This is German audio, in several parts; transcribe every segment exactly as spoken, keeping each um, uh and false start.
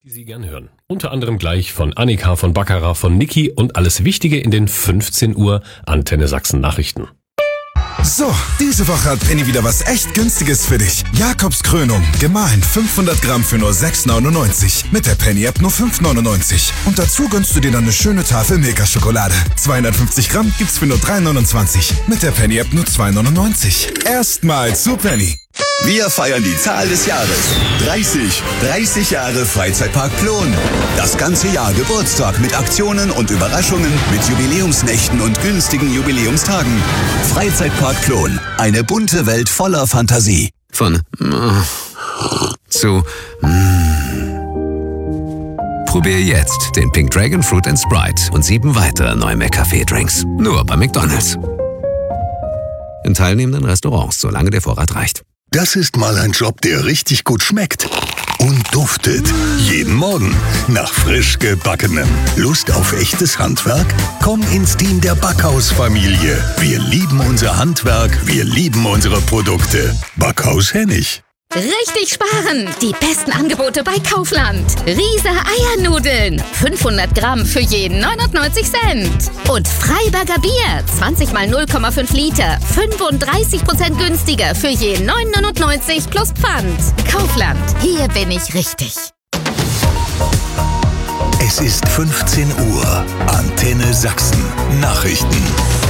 die Sie gern hören. Unter anderem gleich von Annika von Baccarat, von Niki und alles Wichtige in den fünfzehn Uhr Antenne Sachsen Nachrichten. So, diese Woche hat Penny wieder was echt Günstiges für dich. Jakobs Krönung, gemahlen fünfhundert Gramm für nur sechs neunundneunzig. Mit der Penny-App nur fünf neunundneunzig. Und dazu gönnst du dir dann eine schöne Tafel Milka-Schokolade. zweihundertfünfzig Gramm gibt's für nur drei neunundzwanzig. Mit der Penny-App nur zwei neunundneunzig. Erstmal zu Penny. Wir feiern die Zahl des Jahres. dreißig. dreißig Jahre Freizeitpark Plon. Das ganze Jahr Geburtstag mit Aktionen und Überraschungen, mit Jubiläumsnächten und günstigen Jubiläumstagen. Freizeitpark Plon. Eine bunte Welt voller Fantasie. Von äh, zu mm. Probier jetzt den Pink Dragon Fruit and Sprite und sieben weitere neue McCafé-Drinks. Nur bei McDonald's. In teilnehmenden Restaurants, solange der Vorrat reicht. Das ist mal ein Job, der richtig gut schmeckt und duftet. Jeden Morgen nach frisch gebackenem. Lust auf echtes Handwerk? Komm ins Team der Backhaus-Familie. Wir lieben unser Handwerk, wir lieben unsere Produkte. Backhaus Hennig. Richtig sparen! Die besten Angebote bei Kaufland. Riese Eiernudeln. fünfhundert Gramm für jeden neunundneunzig Cent. Und Freiberger Bier. zwanzig mal null Komma fünf Liter. fünfunddreißig Prozent günstiger für jeden neun neunundneunzig plus Pfand. Kaufland. Hier bin ich richtig. Es ist fünfzehn Uhr. Antenne Sachsen. Nachrichten.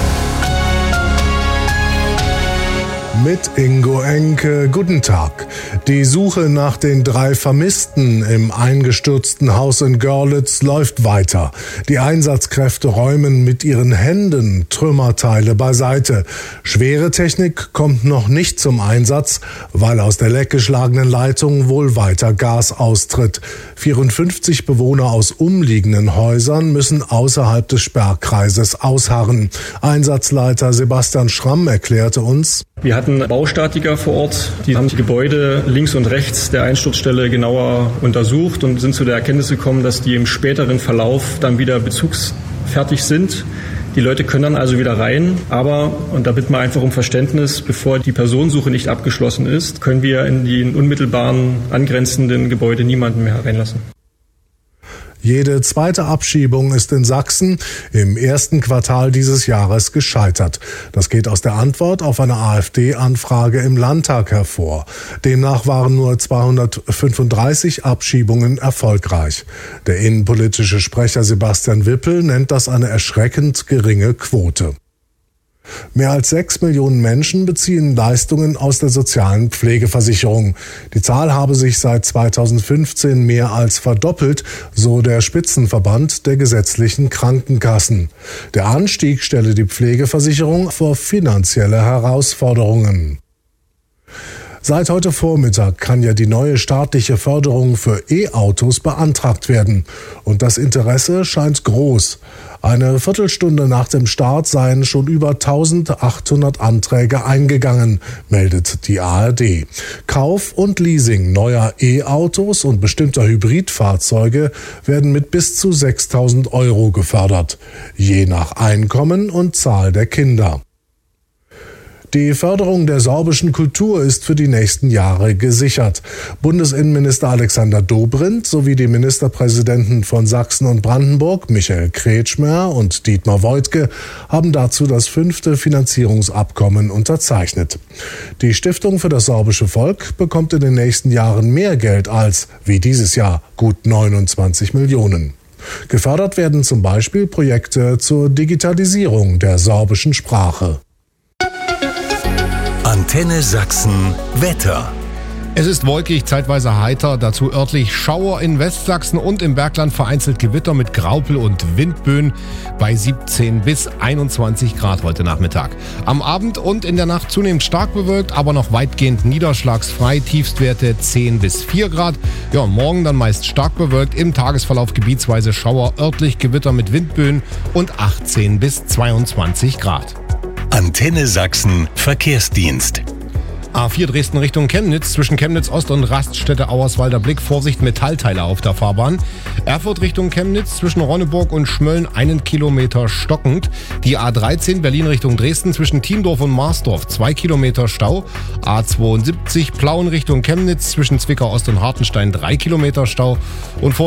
Mit Ingo Enke, guten Tag. Die Suche nach den drei Vermissten im eingestürzten Haus in Görlitz läuft weiter. Die Einsatzkräfte räumen mit ihren Händen Trümmerteile beiseite. Schwere Technik kommt noch nicht zum Einsatz, weil aus der leckgeschlagenen Leitung wohl weiter Gas austritt. vierundfünfzig Bewohner aus umliegenden Häusern müssen außerhalb des Sperrkreises ausharren. Einsatzleiter Sebastian Schramm erklärte uns: Wir hatten Baustatiker vor Ort, die haben die Gebäude links und rechts der Einsturzstelle genauer untersucht und sind zu der Erkenntnis gekommen, dass die im späteren Verlauf dann wieder bezugsfertig sind. Die Leute können dann also wieder rein, aber, und da bitten wir einfach um Verständnis, bevor die Personensuche nicht abgeschlossen ist, können wir in die unmittelbaren angrenzenden Gebäude niemanden mehr reinlassen. Jede zweite Abschiebung ist in Sachsen im ersten Quartal dieses Jahres gescheitert. Das geht aus der Antwort auf eine AfD-Anfrage im Landtag hervor. Demnach waren nur zweihundertfünfunddreißig Abschiebungen erfolgreich. Der innenpolitische Sprecher Sebastian Wippel nennt das eine erschreckend geringe Quote. Mehr als sechs Millionen Menschen beziehen Leistungen aus der sozialen Pflegeversicherung. Die Zahl habe sich seit zweitausendfünfzehn mehr als verdoppelt, so der Spitzenverband der gesetzlichen Krankenkassen. Der Anstieg stelle die Pflegeversicherung vor finanzielle Herausforderungen. Seit heute Vormittag kann ja die neue staatliche Förderung für E-Autos beantragt werden. Und das Interesse scheint groß. Eine Viertelstunde nach dem Start seien schon über eintausendachthundert Anträge eingegangen, meldet die A R D. Kauf und Leasing neuer E-Autos und bestimmter Hybridfahrzeuge werden mit bis zu sechstausend Euro gefördert, je nach Einkommen und Zahl der Kinder. Die Förderung der sorbischen Kultur ist für die nächsten Jahre gesichert. Bundesinnenminister Alexander Dobrindt sowie die Ministerpräsidenten von Sachsen und Brandenburg, Michael Kretschmer und Dietmar Woidke, haben dazu das fünfte Finanzierungsabkommen unterzeichnet. Die Stiftung für das sorbische Volk bekommt in den nächsten Jahren mehr Geld als, wie dieses Jahr, gut neunundzwanzig Millionen. Gefördert werden zum Beispiel Projekte zur Digitalisierung der sorbischen Sprache. Antenne Sachsen Wetter. Es ist wolkig, zeitweise heiter, dazu örtlich Schauer in Westsachsen und im Bergland vereinzelt Gewitter mit Graupel und Windböen bei siebzehn bis einundzwanzig Grad heute Nachmittag. Am Abend und in der Nacht zunehmend stark bewölkt, aber noch weitgehend niederschlagsfrei, Tiefstwerte zehn bis vier Grad. Ja, morgen dann meist stark bewölkt, im Tagesverlauf gebietsweise Schauer, örtlich Gewitter mit Windböen und achtzehn bis zweiundzwanzig Grad. Antenne Sachsen Verkehrsdienst. A vier Dresden Richtung Chemnitz, zwischen Chemnitz Ost und Raststätte Auerswalder Blick, Vorsicht Metallteile auf der Fahrbahn. Erfurt Richtung Chemnitz, zwischen Ronneburg und Schmölln einen Kilometer stockend. Die A dreizehn Berlin Richtung Dresden, zwischen Thiendorf und Marsdorf zwei Kilometer Stau. A zweiundsiebzig Plauen Richtung Chemnitz, zwischen Zwickau Ost und Hartenstein drei Kilometer Stau. Und